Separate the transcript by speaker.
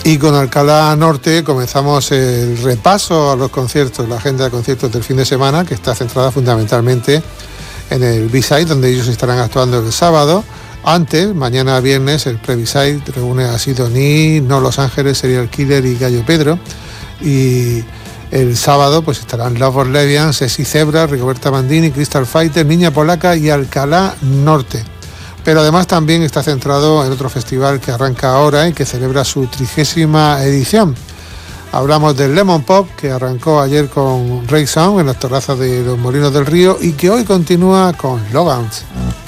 Speaker 1: Y con Alcalá Norte comenzamos el repaso a los conciertos, la agenda de conciertos del fin de semana, que está centrada fundamentalmente en el B-Side, donde ellos estarán actuando el sábado. Antes, mañana viernes, el pre-B-Side reúne a Sidoní, No Los Ángeles, Serial Killer y Gallo Pedro. Y el sábado pues estarán Love of Lesbian, Sexy Zebra, Rigoberta Bandini, Crystal Fighter, Niña Polaca y Alcalá Norte. Pero además también está centrado en otro festival que arranca ahora y que celebra su 30ª edición. Hablamos del Lemon Pop, que arrancó ayer con Ray Sound en las terrazas de los Molinos del Río y que hoy continúa con Logans.